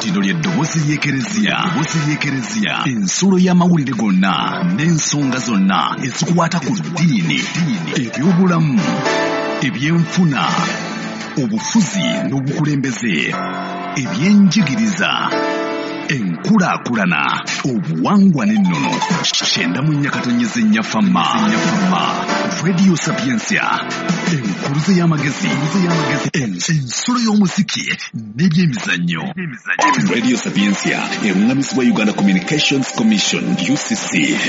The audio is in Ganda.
Eddabukiriro ly'eddoboozi ly'Ekereziya, ensulo y'amawulire gonna n'ensonga zonna ezikwata ku ddiini, ebyobulamu, ebyenfuna, obufuzi n'obukulembeze, ebyenjigiriza, enkulaakulana, obuwangwa n'ennono. 94.9 FM. Radio Sapientia, enkuluze y'amagezi, ensulo y'omuziki n'ebyemizannyo. Radio Sapientia, eruŋŋamizibwa Uganda Communications Commission, UCC.